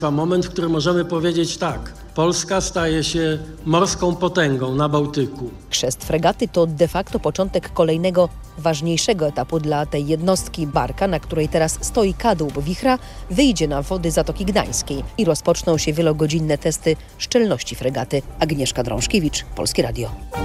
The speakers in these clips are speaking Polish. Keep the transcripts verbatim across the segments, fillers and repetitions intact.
Moment, w którym możemy powiedzieć tak, Polska staje się morską potęgą na Bałtyku. Chrzest fregaty to de facto początek kolejnego, ważniejszego etapu dla tej jednostki. Barka, na której teraz stoi kadłub wichra, wyjdzie na wody Zatoki Gdańskiej i rozpoczną się wielogodzinne testy szczelności fregaty. Agnieszka Drążkiewicz, Polskie Radio.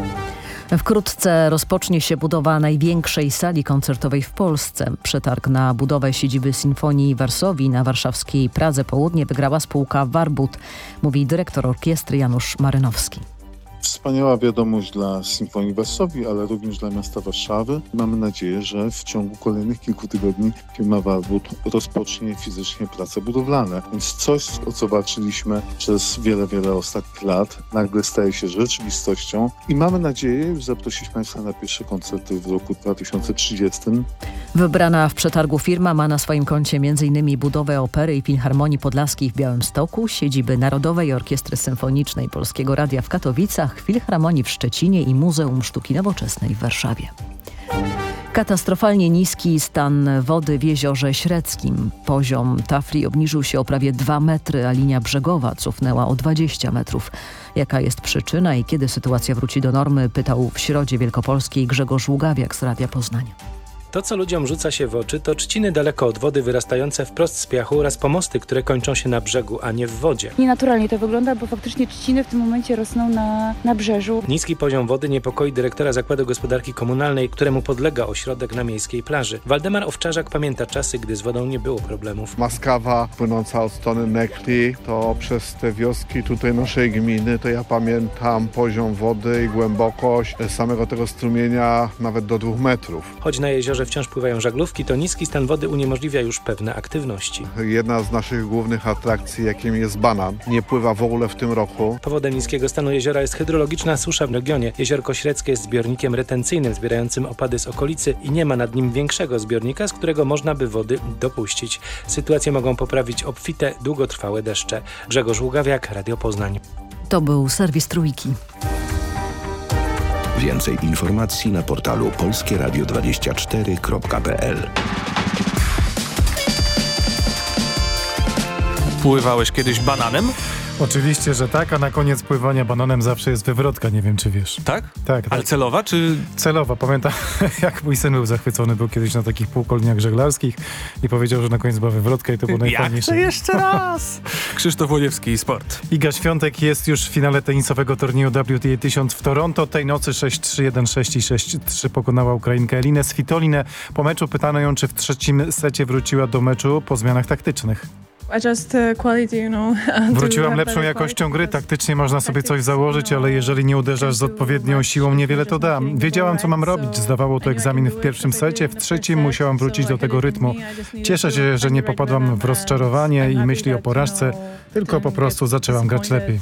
Wkrótce rozpocznie się budowa największej sali koncertowej w Polsce. Przetarg na budowę siedziby Sinfonii Varsovii na warszawskiej Pradze Południe wygrała spółka Warbut, mówi dyrektor orkiestry Janusz Marynowski. Wspaniała wiadomość dla Sinfonii Varsovii, ale również dla miasta Warszawy. Mamy nadzieję, że w ciągu kolejnych kilku tygodni firma Warbut rozpocznie fizycznie prace budowlane. Więc coś, o co walczyliśmy przez wiele, wiele ostatnich lat, nagle staje się rzeczywistością i mamy nadzieję zaprosić Państwa na pierwsze koncerty w roku dwa tysiące trzydziestym. Wybrana w przetargu firma ma na swoim koncie między innymi budowę Opery i Filharmonii Podlaskiej w Białymstoku, siedziby Narodowej Orkiestry Symfonicznej Polskiego Radia w Katowicach, Filharmonii w Szczecinie i Muzeum Sztuki Nowoczesnej w Warszawie. Katastrofalnie niski stan wody w Jeziorze Średzkim. Poziom Tafli obniżył się o prawie dwa metry, a linia brzegowa cofnęła o dwadzieścia metrów. Jaka jest przyczyna i kiedy sytuacja wróci do normy, pytał w Środzie Wielkopolskiej Grzegorz Ługawiak z Radia Poznań. To, co ludziom rzuca się w oczy, to trzciny daleko od wody wyrastające wprost z piachu oraz pomosty, które kończą się na brzegu, a nie w wodzie. Nienaturalnie to wygląda, bo faktycznie trzciny w tym momencie rosną na, na brzeżu. Niski poziom wody niepokoi dyrektora Zakładu Gospodarki Komunalnej, któremu podlega ośrodek na miejskiej plaży. Waldemar Owczarzak pamięta czasy, gdy z wodą nie było problemów. Maskawa płynąca od strony Nekli, to przez te wioski tutaj naszej gminy, to ja pamiętam poziom wody i głębokość samego tego strumienia nawet do dwóch metrów. Choć na jeziorze wciąż pływają żaglówki, to niski stan wody uniemożliwia już pewne aktywności. Jedna z naszych głównych atrakcji, jakim jest banan, nie pływa w ogóle w tym roku. Powodem niskiego stanu jeziora jest hydrologiczna susza w regionie. Jeziorko Średzkie jest zbiornikiem retencyjnym zbierającym opady z okolicy i nie ma nad nim większego zbiornika, z którego można by wody dopuścić. Sytuację mogą poprawić obfite, długotrwałe deszcze. Grzegorz Ługawiak, Radio Poznań. To był serwis Trójki. Więcej informacji na portalu polskie radio dwadzieścia cztery kropka p l. Pływałeś kiedyś bananem? Oczywiście, że tak, a na koniec pływania bananem zawsze jest wywrotka, nie wiem czy wiesz. Tak? Tak. Ale tak. celowa czy... Celowa. Pamiętam, jak mój syn był zachwycony, był kiedyś na takich półkolniach żeglarskich i powiedział, że na koniec była wywrotka i to było najfajniejsze. Jak to jeszcze raz? Krzysztof Łodziewski, Sport. Iga Świątek jest już w finale tenisowego turnieju W T A tysiąc w Toronto. Tej nocy sześć trzy, jeden sześć i sześć trzy pokonała Ukrainkę Elinę Svitolinę. Po meczu pytano ją, czy w trzecim secie wróciła do meczu po zmianach taktycznych. Wróciłam lepszą jakością gry, taktycznie można sobie coś założyć, ale jeżeli nie uderzasz z odpowiednią siłą, niewiele to da. Wiedziałam, co mam robić, zdawało to egzamin w pierwszym secie, w trzecim musiałam wrócić do tego rytmu. Cieszę się, że nie popadłam w rozczarowanie i myśli o porażce, tylko po prostu zaczęłam grać lepiej.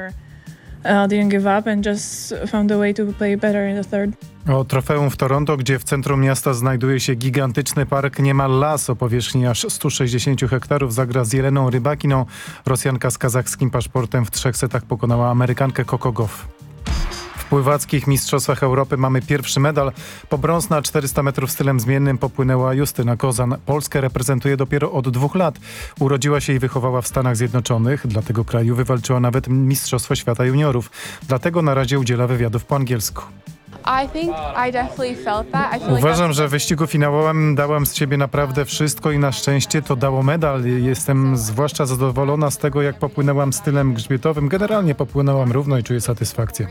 O trofeum w Toronto, gdzie w centrum miasta znajduje się gigantyczny park, niemal las o powierzchni aż stu sześćdziesięciu hektarów, zagra z Jeleną Rybakiną. Rosjanka z kazachskim paszportem w trzech setach pokonała Amerykankę Coco Gauff. W pływackich mistrzostwach Europy mamy pierwszy medal. Po brąz na czterysta metrów stylem zmiennym popłynęła Justyna Kozan. Polskę reprezentuje dopiero od dwóch lat. Urodziła się i wychowała w Stanach Zjednoczonych. Dla tego kraju wywalczyła nawet Mistrzostwo Świata Juniorów. Dlatego na razie udziela wywiadów po angielsku. Uważam, że w wyścigu finałowym dałam z siebie naprawdę wszystko i na szczęście to dało medal. Jestem zwłaszcza zadowolona z tego, jak popłynęłam stylem grzbietowym. Generalnie popłynęłam równo i czuję satysfakcję.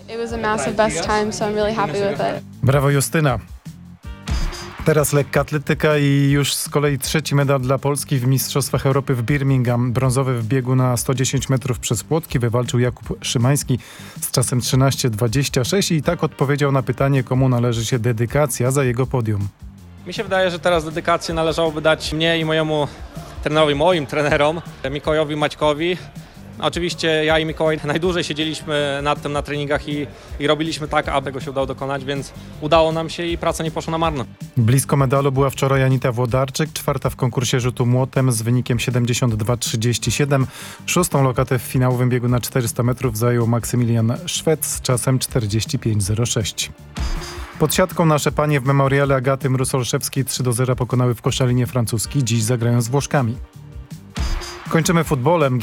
Brawo Justyna. Teraz lekka atletyka i już z kolei trzeci medal dla Polski w Mistrzostwach Europy w Birmingham. Brązowy w biegu na sto dziesięć metrów przez płotki wywalczył Jakub Szymański z czasem trzynaście dwadzieścia sześć i tak odpowiedział na pytanie, komu należy się dedykacja za jego podium. Mi się wydaje, że teraz dedykację należałoby dać mnie i mojemu trenerowi, moim trenerom, Mikołajowi Maćkowi. Oczywiście ja i Mikołaj najdłużej siedzieliśmy nad tym na treningach i, i robiliśmy tak, aby tego się udało dokonać, więc udało nam się i praca nie poszła na marne. Blisko medalu była wczoraj Anita Włodarczyk, czwarta w konkursie rzutu młotem z wynikiem siedemdziesiąt dwa trzydzieści siedem. Szóstą lokatę w finałowym biegu na czterysta metrów zajął Maksymilian Szwed z czasem czterdzieści pięć zero sześć. Pod siatką nasze panie w memoriale Agaty Mróz-Olszewskiej trzy do zera pokonały w Koszalinie francuski. Dziś zagrają z Włoszkami. Kończymy futbolem.